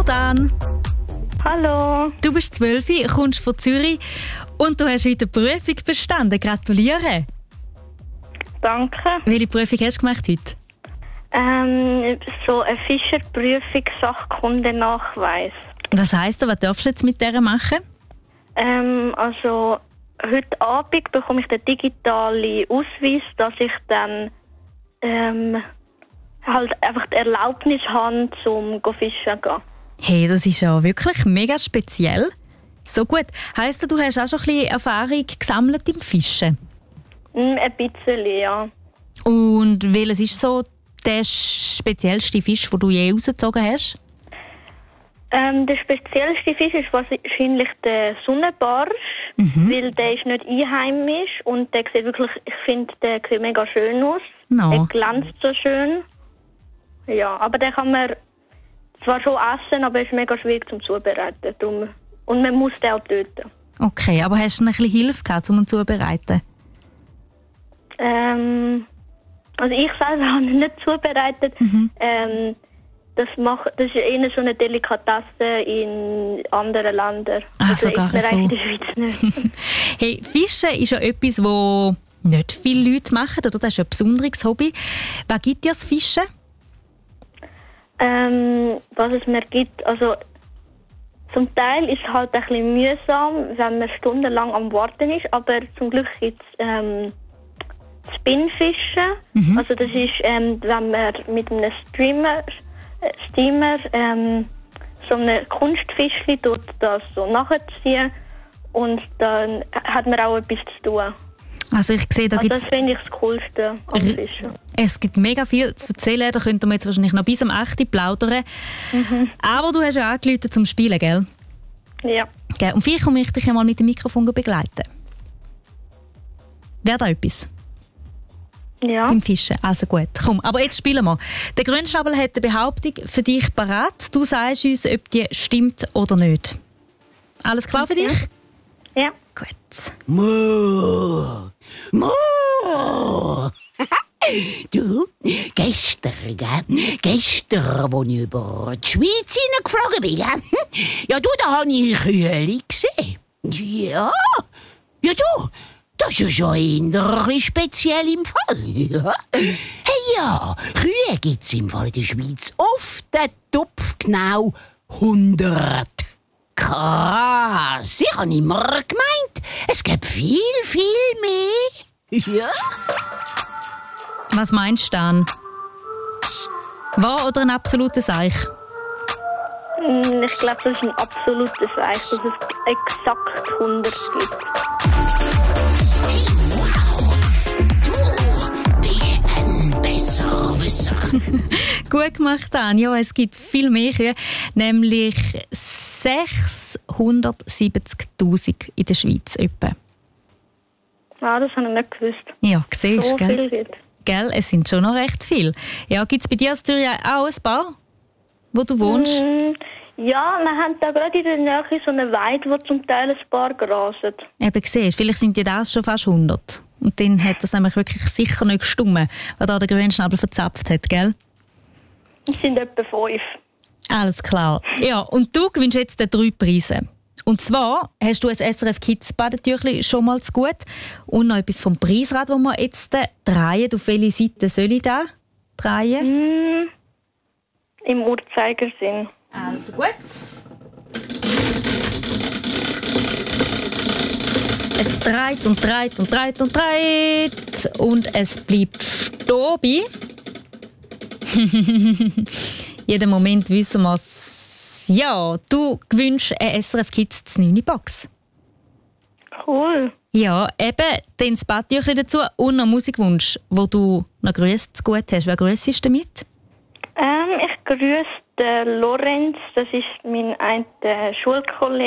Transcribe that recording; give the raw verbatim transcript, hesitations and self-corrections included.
Dan. Hallo. Du bist zwölf, kommst von Zürich und du hast heute die Prüfung bestanden. Gratuliere. Danke. Welche Prüfung hast du gemacht heute? Ähm, so eine Fischerprüfung, Sachkundenachweis. Was heisst das? Was darfst du jetzt mit der machen? Ähm, also heute Abend bekomme ich den digitalen Ausweis, dass ich dann ähm, halt einfach die Erlaubnis habe, zum fischen zu gehen. Hey, das ist ja wirklich mega speziell. So gut. Heisst das, du hast auch schon ein bisschen Erfahrung gesammelt im Fischen? Mm, ein bisschen, ja. Und welches ist so der speziellste Fisch, den du je rausgezogen hast? Ähm, der speziellste Fisch ist wahrscheinlich der Sonnenbarsch, mhm. weil der ist nicht einheimisch und der sieht wirklich, ich finde, der sieht mega schön aus. No. Er glänzt so schön. Ja, aber den kann man zwar schon essen, aber er ist mega schwierig zum Zubereiten. Darum, und man muss den auch töten. Okay, aber hast du ein bisschen Hilfe gehabt, um ihn zuzubereiten? Ähm, also ich selber habe ihn nicht zubereitet. Mhm. Ähm, Das, macht, das ist eher so eine Delikatesse in anderen Ländern. Ach, also sogar so. In der Schweiz nicht. Hey, Fischen ist ja etwas, was nicht viele Leute machen, oder? Das ist ein besonderes Hobby. Was gibt dir das Fischen? Ähm, was es mir gibt, also zum Teil ist es halt ein bisschen mühsam, wenn man stundenlang am Warten ist, aber zum Glück gibt es ähm, Spinnfischen. Mhm. Also das ist, ähm, wenn man mit einem Streamer Steamer ähm, so eine Kunstfischli tut das so nachziehen und dann hat man auch etwas zu tun. Also ich sehe, da also gibt's das finde ich das Coolste am Fischen. Es gibt mega viel zu erzählen, da könnten wir jetzt wahrscheinlich noch bis am acht plaudern. Mhm. Aber du hast ja angerufen zum Spielen, gell? Ja. Gell? Und vielleicht komme ich dich ja mal mit dem Mikrofon begleiten. Wäre da etwas? Ja. Beim Fischen. Also gut, komm. Aber jetzt spielen wir. Der Grünschnabel hat eine Behauptung für dich parat. Du sagst uns, ob die stimmt oder nicht. Alles klar für dich? Ja. Gut. Mo! Mo! Du, gestern, gell? Gestern, als ich über die Schweiz hineingeflogen bin, gell? Ja, du, da habe ich Kühe gesehen. Ja. Ja, du. Das ist ja schon eher ein bisschen speziell im Fall. Ja. Hey ja, Kühe gibt es im Fall in der Schweiz auf den Topf genau hundert. Krass, ich habe immer gemeint, es gibt viel, viel mehr. Ja. Was meinst du dann? Wahr oder ein absolutes Eich? Ich glaube, das ist ein absolutes Eich, dass es exakt hundert gibt. Gut gemacht, Dan. Ja, es gibt viel mehr Kühe, nämlich sechshundertsiebzigtausend in der Schweiz etwa. Ah, das habe ich nicht gewusst. Ja, siehst so du, gell? Viel gibt. Gell, es sind schon noch recht viele. Ja, gibt es bei dir in Zürich auch ein paar, wo du wohnst? Mm, ja, wir haben da gerade in der Nähe so eine Weide, wo zum Teil ein paar grasen. Eben, siehst, vielleicht sind die das schon fast hundert. Und dann hat das nämlich wirklich sicher nicht gestummen, was da der Grünschnabel verzapft hat, gell? Es sind etwa fünf. Alles klar. Ja, und du gewinnst jetzt drei Preise. Und zwar hast du ein S R F Kids Badetüchli schon mal zu gut und noch etwas vom Preisrad, das wir jetzt drehen. Auf welche Seite soll ich da drehen? Mm, im Uhrzeigersinn. Also gut. Es dreht und dreht und dreht und dreht und es bleibt stehen. Jeden Moment wissen wir es. Ja, du gewünschst eine S R F Kids neun Box. Cool. Ja, eben, dann das Badtüchli dazu und noch Musikwunsch, wo du noch Grüße zu gut hast. Wer grüßt damit? Ähm, ich grüße den Lorenz, das ist mein ein Schulkollege.